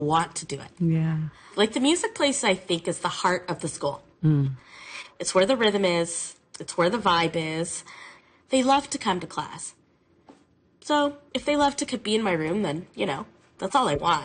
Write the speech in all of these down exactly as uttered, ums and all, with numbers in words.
want to do it. Yeah. Like the music place, I think, is the heart of the school. Mm. It's where the rhythm is. It's where the vibe is. They love to come to class. So if they love to be in my room, then, you know, that's all I want.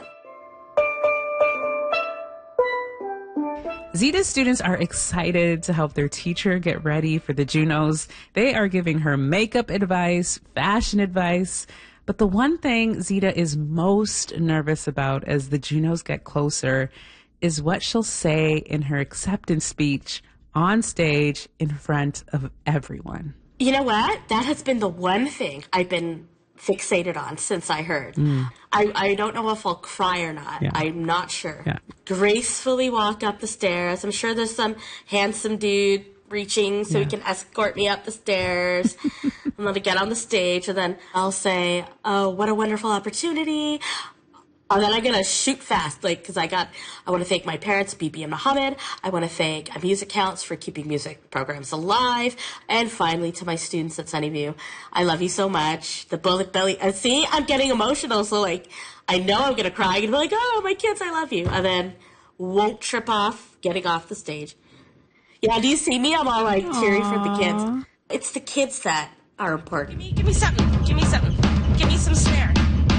Zita's students are excited to help their teacher get ready for the Junos. They are giving her makeup advice, fashion advice. But the one thing Zita is most nervous about as the Junos get closer is what she'll say in her acceptance speech on stage in front of everyone. You know what? That has been the one thing I've been fixated on since I heard. Mm. I, I don't know if I'll cry or not. Yeah. I'm not sure. Yeah. Gracefully walk up the stairs. I'm sure there's some handsome dude reaching so yeah. he can escort me up the stairs. I'm going to get on the stage, and then I'll say, oh, what a wonderful opportunity. And then I'm going to shoot fast, like, because I got, I want to thank my parents, Bibi and Mohammed. I want to thank Music Counts for keeping music programs alive. And finally, to my students at Sunnyview, I love you so much. The bullet belly, uh, see, I'm getting emotional, so, like, I know I'm going to cry. I'm going to be like, oh, my kids, I love you. And then won't trip off getting off the stage. Yeah, do you see me? I'm all, like, Aww. Cheering for the kids. It's the kids that are important. Give me, give me something. Give me something. Give me some snare.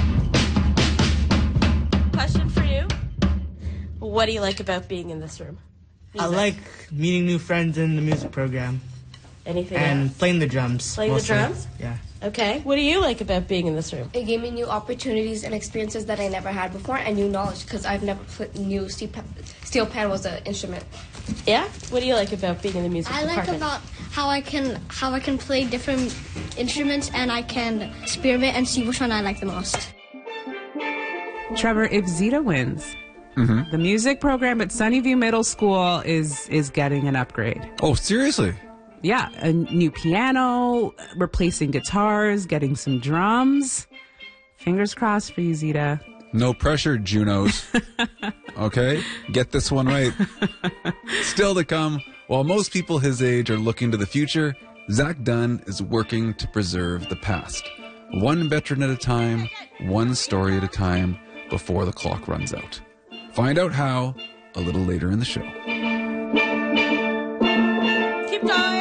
Question for you. What do you like about being in this room? Music. I like meeting new friends in the music program. Anything And else? playing the drums. Playing mostly. the drums? Yeah. Okay. What do you like about being in this room? It gave me new opportunities and experiences that I never had before, and new knowledge, because I've never put, knew steel pan, steel pan was an instrument. Yeah? What do you like about being in the music I department? like about how I can how I can play different instruments, and I can experiment and see which one I like the most. Trevor, if Zita wins, mm-hmm. the music program at Sunnyview Middle School is is getting an upgrade. Oh, seriously? Yeah, a new piano, replacing guitars, getting some drums. Fingers crossed for you, Zita. No pressure, Junos. Okay? Get this one right. Still to come, while most people his age are looking to the future, Zach Dunn is working to preserve the past. One veteran at a time, one story at a time, before the clock runs out. Find out how a little later in the show. Keep going.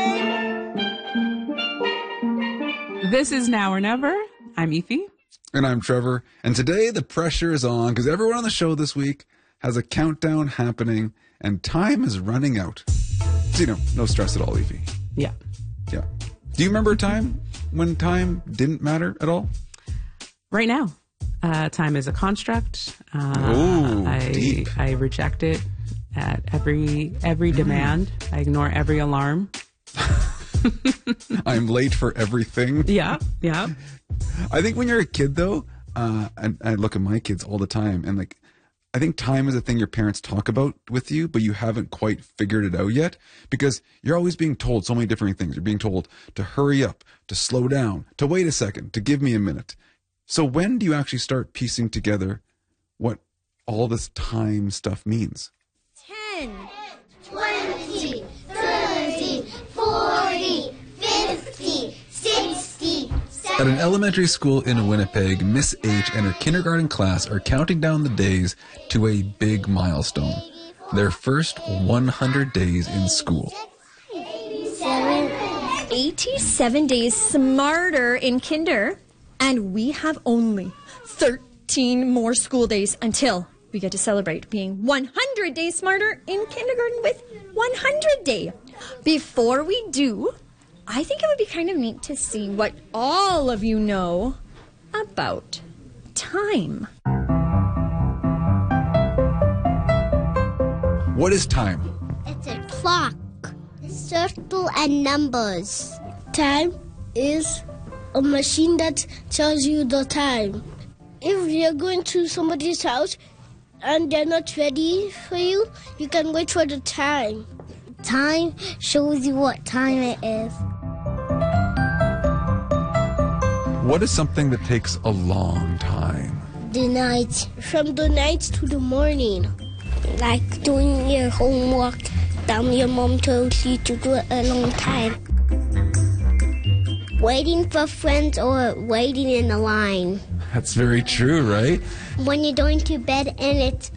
This is Now or Never. I'm Efi. And I'm Trevor. And today the pressure is on because everyone on the show this week has a countdown happening and time is running out. So, you know, no stress at all, Efi. Yeah. Yeah. Do you remember a time when time didn't matter at all? Right now. Uh, time is a construct. Uh, Ooh, I, deep. I reject it at every every demand. Mm. I ignore every alarm. I'm late for everything. Yeah, yeah. I think when you're a kid, though, uh, and I look at my kids all the time, and like, I think time is a thing your parents talk about with you, but you haven't quite figured it out yet because you're always being told so many different things. You're being told to hurry up, to slow down, to wait a second, to give me a minute. So when do you actually start piecing together what all this time stuff means? ten, twenty, thirty, forty, fifty, sixty, seventy. At an elementary school in Winnipeg, Miss H and her kindergarten class are counting down the days to a big milestone. Their first one hundred days in school. eighty-seven days smarter in kinder. And we have only thirteen more school days until we get to celebrate being one hundred days smarter in kindergarten with one hundred day. Before we do, I think it would be kind of neat to see what all of you know about time. What is time? It's a clock, a circle, and numbers. Time is a machine that tells you the time. If you're going to somebody's house and they're not ready for you, you can wait for the time. Time shows you what time it is. What is something that takes a long time? The night. From the night to the morning. Like doing your homework. Then your mom tells you to do it a long time. Waiting for friends or waiting in a line. That's very true, right? When you're going to bed and it's